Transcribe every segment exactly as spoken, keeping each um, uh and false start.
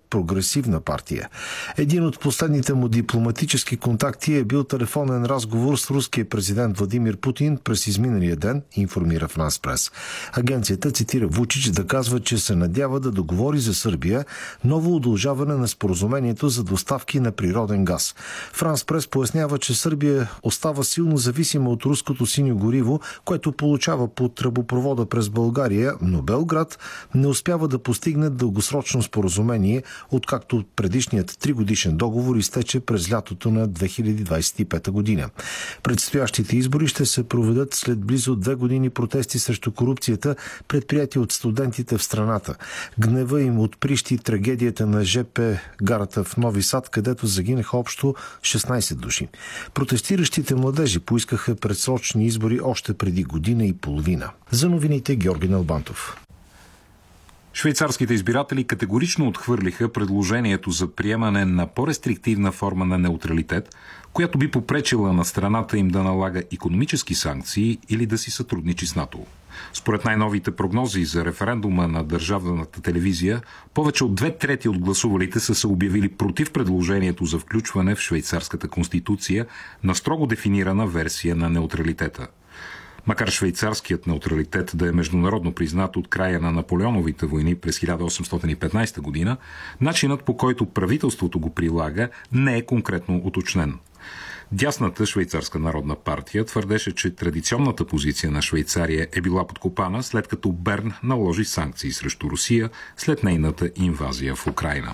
прогресивна партия. Един от последните му дипломатически контакти е бил телефонен разговор с руския президент Владимир Путин през изминалия ден, информира Франс Прес. Агенцията цитира Вучич да казва, че се надява да договори за Сърбия ново удължаване на споразумението за доставки на природен газ. Франс Прес пояснява, че Сърбия остава силно зависима от руското синьо гориво, което получава по тръбопровода през България, но Белград не успява да постигне дългосрочно споразумение, откакто предишният тригодишен договор изтече през лятото на две хиляди двадесет и пета година. Предстоящите избори ще се проведат след близо две години протести срещу корупцията, предприяти от студентите в страната. Гнева им отприщи трагедията на ЖП гарата в Нови Сад, където загинаха общо шестнадесет души. Протестиращите младежи поискаха предсрочни избори още преди година и половина. За новините Георги Налбантов. Швейцарските избиратели категорично отхвърлиха предложението за приемане на по-рестриктивна форма на неутралитет, която би попречила на страната им да налага икономически санкции или да си сътрудничи с НАТО. Според най-новите прогнози за референдума на държавната телевизия, повече от две трети от гласувалите са се обявили против предложението за включване в швейцарската конституция на строго дефинирана версия на неутралитета. Макар швейцарският неутралитет да е международно признат от края на Наполеоновите войни през хиляда осемстотин и петнадесета година, начинът, по който правителството го прилага, не е конкретно уточнен. Дясната швейцарска народна партия твърдеше, че традиционната позиция на Швейцария е била подкопана, след като Берн наложи санкции срещу Русия след нейната инвазия в Украйна.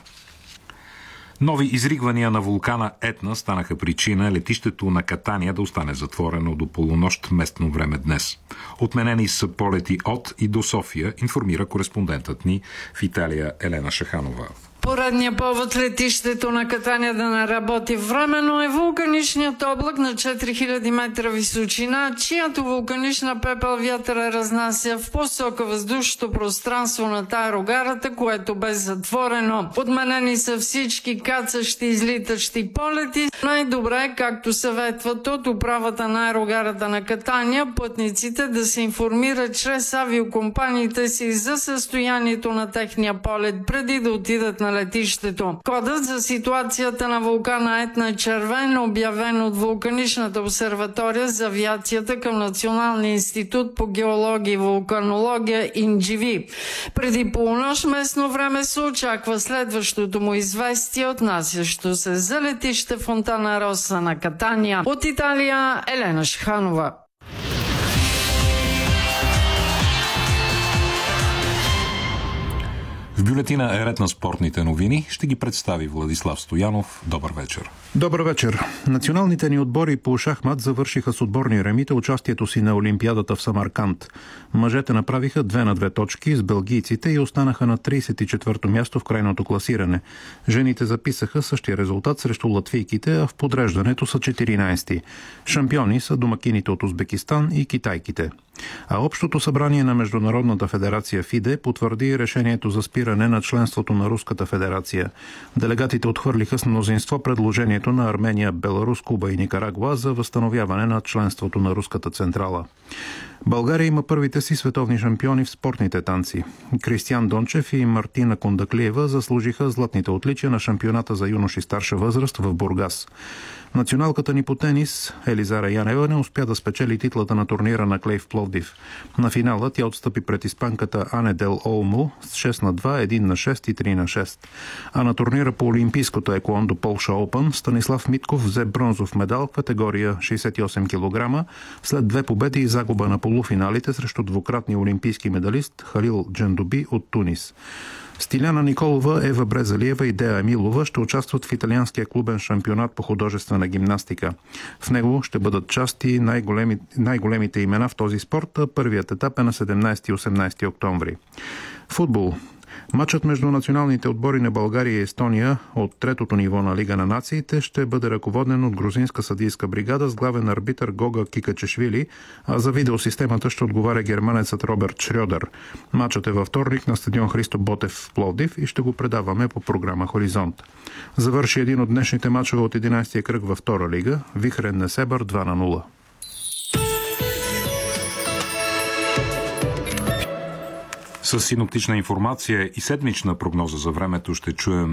Нови изригвания на вулкана Етна станаха причина летището на Катания да остане затворено до полунощ местно време днес. Отменени са полети от и до София, информира кореспондентът ни в Италия Елена Шаханова. Поредният повод летището на Катания да не работи временно е вулканичният облак на четири хиляди метра височина, чиято вулканична пепел вятъра разнася в посока въздушното пространство над аерогарата, което бе затворено. Отменени са всички кацащи, излитащи полети. Най-добре, както съветват от управата на аерогарата на Катания, пътниците да се информират чрез авиокомпаниите си за състоянието на техния полет преди да отидат на летището. Кодът за ситуацията на вулкана Етна е червен, обявен от вулканичната обсерватория за авиацията към Националния институт по геология и вулканология ИНДЖИВИ. Преди полунощ местно време се очаква следващото му известие, отнасящо се за летище Фонтана Роса на Катания. От Италия Елена Шаханова. В бюлетина е ред на спортните новини. Ще ги представи Владислав Стоянов. Добър вечер. Добър вечер. Националните ни отбори по шахмат завършиха с отборни ремите участието си на Олимпиадата в Самарканд. Мъжете направиха две на две точки с белгийците и останаха на тридесет и четвърто място в крайното класиране. Жените записаха същия резултат срещу латвийките, а в подреждането са четиринадесети. Шампиони са домакините от Узбекистан и китайките. А Общото събрание на Международната федерация ФИДЕ потвърди решението за спиране на членството на Руската федерация. Делегатите отхвърлиха с мнозинство предложението на Армения, Беларус, Куба и Никарагуа за възстановяване на членството на Руската централа. България има първите си световни шампиони в спортните танци. Кристиян Дончев и Мартина Кондаклиева заслужиха златните отличия на шампионата за юноши старша възраст в Бургас. Националката ни по тенис Елизара Янева не успя да спечели титлата на турнира на клей в Пловдив. На финала тя отстъпи пред испанката Ане Дел Олмо с шест на два, едно на шест и три на шест. А на турнира по олимпийското еклондо Полша Опън Станислав Митков взе бронзов медал в категория шейсет и осем килограма след две победи и загуба на полуфиналите срещу двукратния олимпийски медалист Халил Джендоби от Тунис. Стиляна Николова, Ева Брезалиева и Дея Емилова ще участват в италианския клубен шампионат по художествена гимнастика. В него ще бъдат части най-големи, най-големите имена в този спорт, а първият етап е на седемнадесети и осемнадесети октомври. Футбол. Матчът между националните отбори на България и Естония от третото ниво на Лига на нациите ще бъде ръководен от грузинска съдийска бригада с главен арбитър Гога Кикачешвили, а за видеосистемата ще отговаря германецът Роберт Шрьодер. Матчът е във вторник на стадион Христо Ботев в Пловдив и ще го предаваме по програма Хоризонт. Завърши един от днешните матчове от единадесетия кръг във втора лига. Вихрен Несебър два на нула. С синоптична информация и седмична прогноза за времето ще чуем